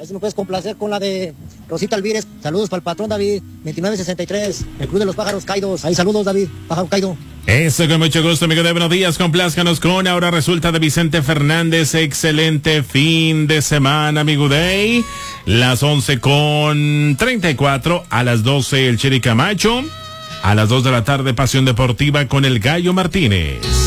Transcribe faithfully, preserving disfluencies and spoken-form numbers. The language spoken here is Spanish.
ver si me puedes complacer con la de Rosita Alvírez. Saludos para el patrón David, veintinueve sesenta y tres, el Club de los Pájaros Caídos. Ahí saludos, David, pájaro caído. Eso, con mucho gusto, amigo de Buenos Días, complázcanos con Ahora Resulta de Vicente Fernández. Excelente fin de semana, amigo Day. Las once con treinta y cuatro, a las doce el Chiri Camacho, a las dos de la tarde Pasión Deportiva con el Gallo Martínez.